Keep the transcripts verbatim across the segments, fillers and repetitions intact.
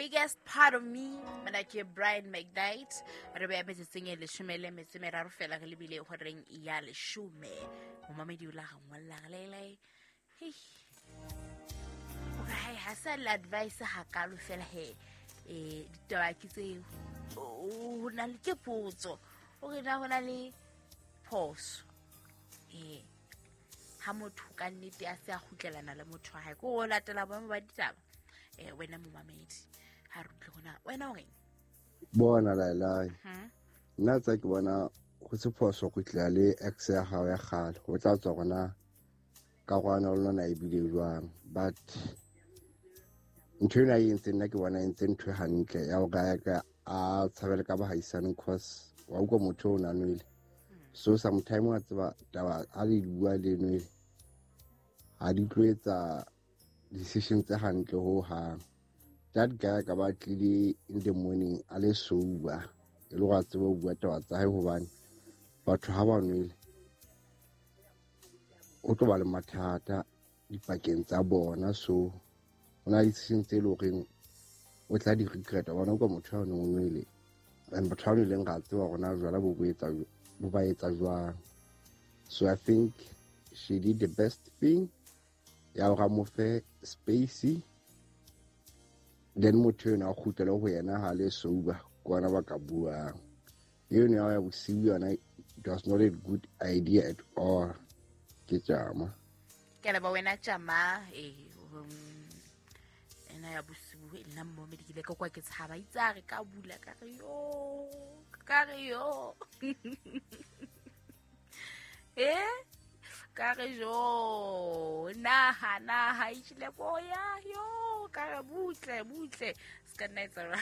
biggest part of me, Manake Brian McKnight, re be be singing le shumele me tseme ra fela re lebile go reng ya le shume mo mamedi o la ga ngolla lele hey okay ha sa la advice ha ka lo fela he eh ditaba ke tse o na le ke potso o re na hona le phoso eh ha motho ka nnete a se a gutlelana le motho ha go o latela ba ba ditaba eh wena mo mamedi ha re tle gona wena o reng bona la la nna tsa ke bona go se phoso go tla le ex ya gago ya gale go tla tswa gona ka gwana o lona e bile jwang but ntwe na yintse nna ke bona yintse ntwe hantle ya go ga ka a tshabela ka ba haisane cause wa go motho o nanwele so sometime wa tsaba taba a le bua le nwele a di tloetsa decisions tsa hantle ho hang that guy ka ba tlile in the morning a le sober e le go tsaba o bua taba tsa hae hobane batho ha ba nwele o tlo ba le mathata dipakeng tsa bona so ona decisions tse le goreng o tla di regret bona go motho a nwele and batho ba nweleng ga tseba gona jwala bo boetsa bo ba etsa jwang so I think she did the best thing ya ga mo fe space then motho na go tlela go yena ha le sober kwana ba ka bua you know ya bosiu yona it was not a good idea at all ke tsama ke le ba wena tsama eh ena ya bosiu e nna mo medikile ka kwa ke tshaba itsa re ka bula ka re yo ka re yo eh ka re jo na ha na ha itile boya yo ka re butle butle ska nna itsa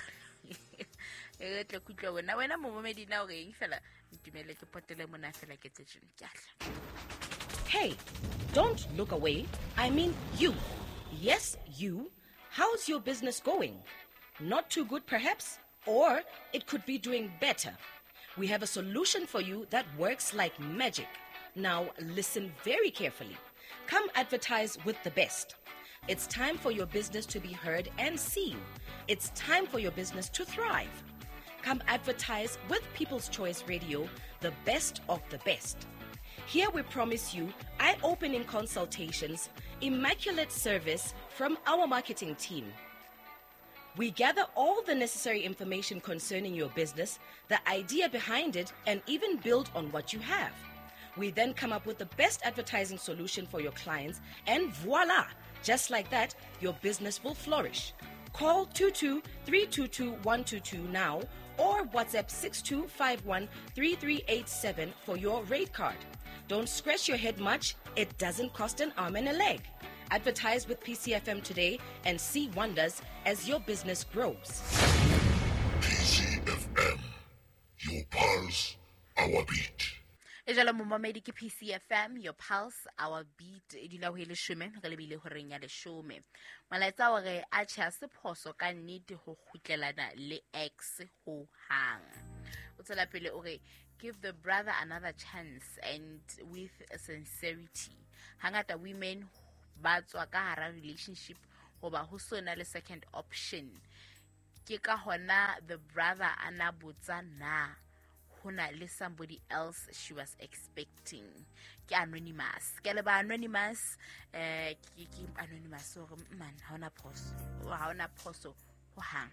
e tle kutlo wena wena mo momedi na o reng fela ntumele ke potele mona fela ke tsetseng kyahla. Hey, don't look away. I mean you. Yes, you. How's your business going? Not too good perhaps? Or it could be doing better. We have a solution for you that works like magic. Now listen very carefully. Come advertise with the best. It's time for your business to be heard and seen. It's time for your business to thrive. Come advertise with People's Choice Radio, the best of the best. Here we promise you eye-opening consultations, immaculate service from our marketing team. We gather all the necessary information concerning your business, the idea behind it, and even build on what you have. We then come up with the best advertising solution for your clients, and voila! Just like that, your business will flourish. Call two two three two two one two two now or WhatsApp six two five one three three eight seven for your rate card. Don't scratch your head much. It doesn't cost an arm and a leg. Advertise with P C F M today and see wonders as your business grows. P C F M, your pulse, our beat. Ejala mo mamedi ke P C F M, your pulse, our beat. E dila ho ile shume re lebile ho reng ya le shume malaitsa wa re a tshya se phoso ka nnete ho khutlelana le ex ho hang o tsela pele o re give the brother another chance and with sincerity. Hangata women ba tswa ka hara relationship hoba ho sona le second option ke ka hona the brother ana botsa na hona le somebody else she was expecting. Ke anonymous ke le ba anonymous eh ke ke anonymous so man ha ona phoso ha ona phoso ho hang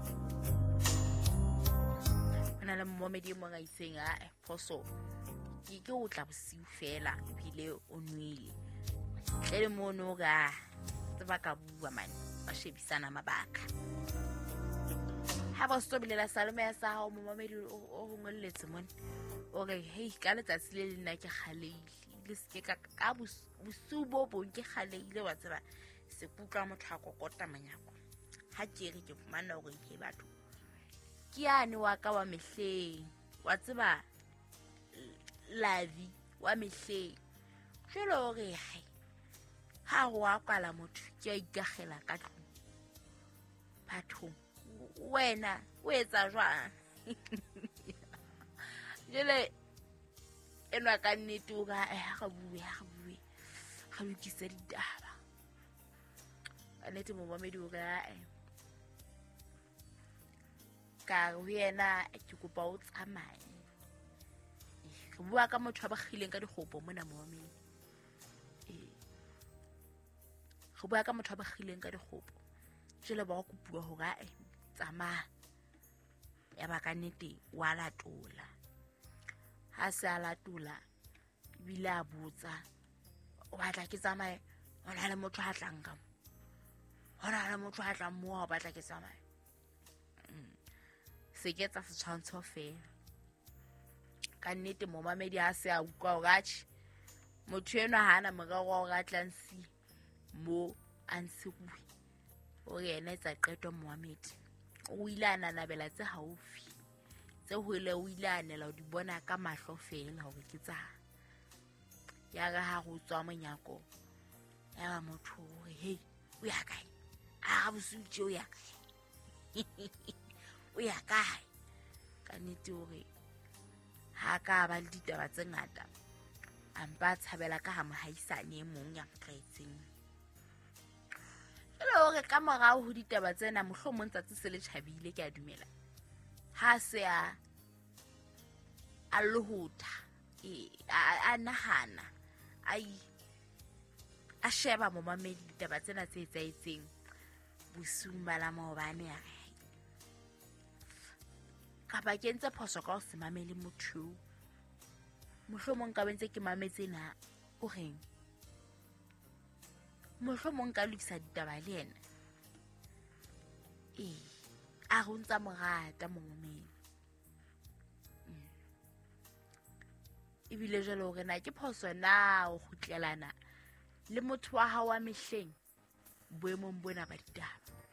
ana le momedi mo ga itseng a phoso ke ke o tla bosiu fela ebile o nwele tle mo no ga tsaba ka bua man ba shebisana mabaka ha ba stobilela salome ya sa ha mo mamedi o go ngolletse mone o re hey ka letsatsi le le nna ke khaleile le se ka ka bosubo bo ke khaleile wa tseba se kutla motho a kokota manyako ha ke re ke fumana o re ke batho ke ane wa ka wa mehleng wa tseba lavi wa mehleng jelo re hai ha go a kwala motho ke a ikagela ka tlo batho wena o etsa jwang jele enwa ka nnete o ga ga bue ga bue ga lokisa ditaba a nete mo mamedi o ga ka ho yena ke kopa o tsamaye ke bua ka motho ba khileng ka dikgopo mona moameng eh go bua ka motho ba khileng ka dikgopo jele ba go bua ho ga e tsamaya ya ba ka nnete wa latola ha se a latola bila botsa o batla ke tsamaye ona le motho a tlang ka ona le motho a tlang mo o batla ke tsamaye se ke tsa setshwantsho fela ka nnete mo mamedi a se a utlwa o gatshi motho eno hana morero wa ga tlansi mo ansikuwe o yena etsa qeto mohamedi o ile a nanabela tse haufi tse hoile o ile a nela o di bona ka mahlo fela hore ke tsa ya ga ha go tswa monyako ya ba motho hore hey o ya kae a bosutse o ya kae o ya kae ka nnete hore ha ka ba le ditaba tse ngata ampa tshabela ka ha mohaisane e mong ya mtletseng le hore ka morao ho ditaba tsena mohlomong tsatsi se le tjhabile ke a dumela ha se a a lohota e a nahana ai a sheba mo mamedi ditaba tsena tse etsaetseng bosumba la maobane ya ka ba kentse phoso ka o se mamele motho mohlomong ka bentse ke mametse na o reng mohlomong ka lokisa ditaba le yena eh a go ntsa morata mongomedi e bile jalo hore na ke phoso na o khutlelana le motho wa hao wa mehleng boemong bona ba ditaba